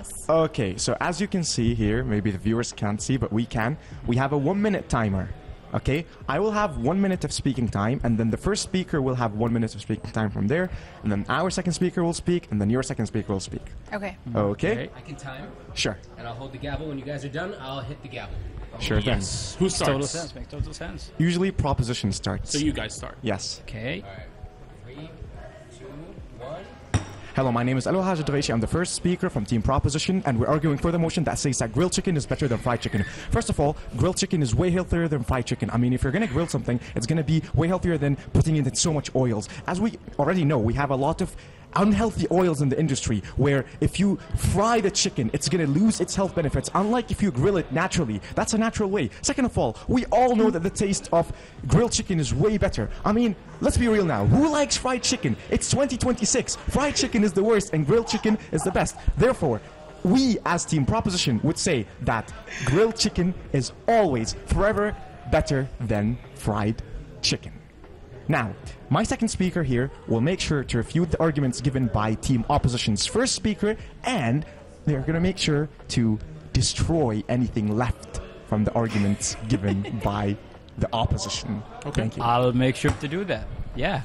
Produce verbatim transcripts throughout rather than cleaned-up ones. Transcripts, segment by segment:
Okay, so as you can see here, maybe the viewers can't see, but we can. We have a one-minute timer. Okay, I will have one minute of speaking time, and then the first speaker will have one minute of speaking time from there, and then our second speaker will speak, and then your second speaker will speak. Okay. Okay? I can time. Sure. And I'll hold the gavel. When you guys are done, I'll hit the gavel. Sure thing. Yes. Who starts? Total sense. Makes total sense. Usually proposition starts. So you guys start. Yes. Okay. All right. Three, two, one. Hello, my name is Alo Haj Draishi. I'm the first speaker from Team Proposition, and we're arguing for the motion that says that grilled chicken is better than fried chicken. First of all, grilled chicken is way healthier than fried chicken. I mean, if you're going to grill something, it's going to be way healthier than putting it in so much oils. As we already know, we have a lot of unhealthy oils in the industry where if you fry the chicken, it's going to lose its health benefits, unlike if you grill it naturally. That's a natural way. Second of all, we all know that the taste of grilled chicken is way better. I mean, let's be real now. Who likes fried chicken? It's twenty twenty-six. Fried chicken is the worst and grilled chicken is the best. Therefore, we as Team Proposition would say that grilled chicken is always forever better than fried chicken. Now, my second speaker here will make sure to refute the arguments given by Team Opposition's first speaker, and they're going to make sure to destroy anything left from the arguments given by the opposition. Okay. Thank you. I'll make sure to do that. Yeah.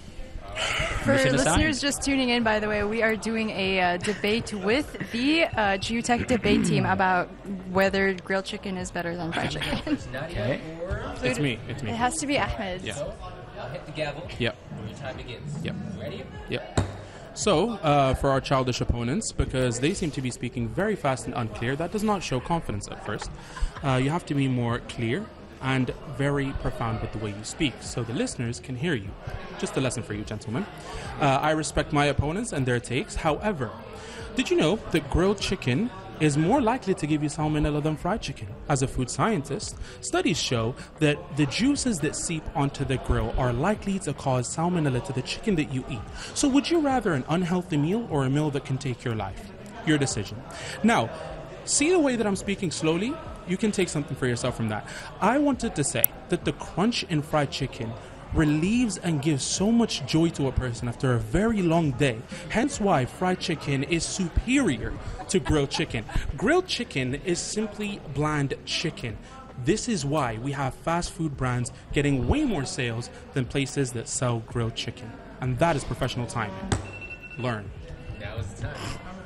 For Mission assigned. listeners just tuning in, by the way, we are doing a uh, debate with the uh, Geotech debate team about whether grilled chicken is better than fried chicken. Okay. It's me. It's me. It has to be Ahmed. Yeah. I'll hit the gavel. Yep. Your time begins. Yep. Ready? Yep. So, uh, for our childish opponents, because they seem to be speaking very fast and unclear, that does not show confidence at first. Uh, you have to be more clear and very profound with the way you speak, so the listeners can hear you. Just a lesson for you, gentlemen. Uh, I respect my opponents and their takes. However, did you know that grilled chicken is more likely to give you salmonella than fried chicken? As a food scientist, studies show that the juices that seep onto the grill are likely to cause salmonella to the chicken that you eat. So would you rather an unhealthy meal or a meal that can take your life? Your decision. Now, see the way that I'm speaking slowly? You can take something for yourself from that. I wanted to say that the crunch in fried chicken relieves and gives so much joy to a person after a very long day. Hence why fried chicken is superior to grilled chicken. Grilled chicken is simply bland chicken. This is why we have fast food brands getting way more sales than places that sell grilled chicken. And that is professional timing. Learn. Now is the time.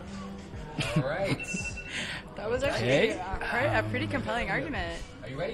All right. That was actually Okay. uh, quite a pretty compelling argument. Are you ready?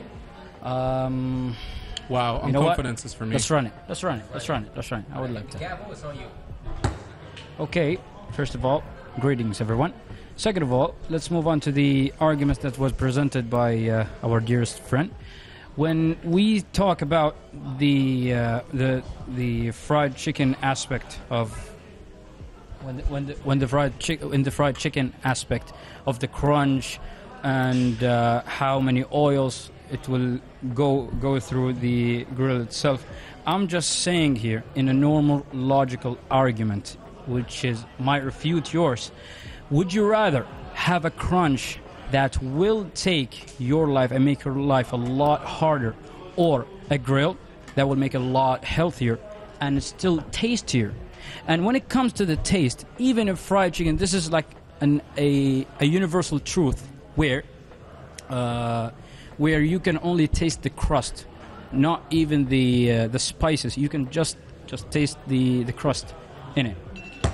Um, Wow, you know what? unconfidence is for me. Let's run it. Let's run it. Let's run it. Let's run it. I would like to. Gavel, it's on you. Okay. First of all, greetings, everyone. Second of all, let's move on to the arguments that was presented by uh, our dearest friend. When we talk about the uh, the the fried chicken aspect of when the, when the, when the fried chick in the fried chicken aspect of the crunch and uh, how many oils it will go go through the grill itself, I'm just saying here in a normal logical argument, which is might refute yours. Would you rather have a crunch that will take your life and make your life a lot harder, or a grill that will make it a lot healthier and still tastier? And when it comes to the taste, even in fried chicken, this is like an, a, a universal truth where uh, where you can only taste the crust, not even the uh, the spices. You can just just taste the, the crust in it.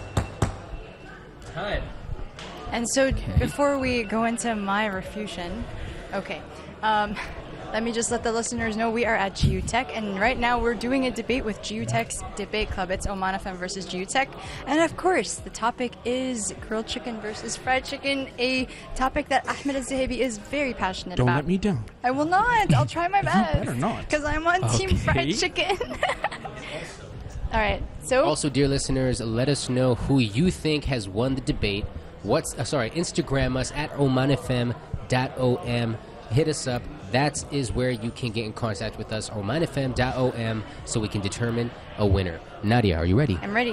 Time. And so before we go into my refutation, okay, um, let me just let the listeners know we are at Geotech, and right now we're doing a debate with Geotech's debate club. It's Oman F M versus Geotech, and of course the topic is grilled chicken versus fried chicken, a topic that Ahmed Al-Zahabi is very passionate Don't about. let me down. I will not. I'll try my best. better not. Because I'm on Team Okay. Fried Chicken. All right, so... Also, dear listeners, let us know who you think has won the debate. What's uh, sorry? Instagram us at oman f m dot o m. Hit us up. That is where you can get in contact with us. oman f m dot o m, so we can determine a winner. Nadia, are you ready? I'm ready.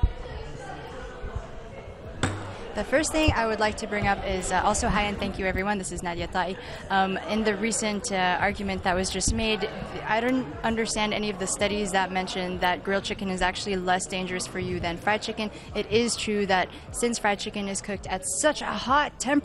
The first thing I would like to bring up is uh, also hi and thank you everyone. This is Nadia Tai. Um, in the recent uh, argument that was just made, I don't understand any of the studies that mention that grilled chicken is actually less dangerous for you than fried chicken. It is true that since fried chicken is cooked at such a hot temperature,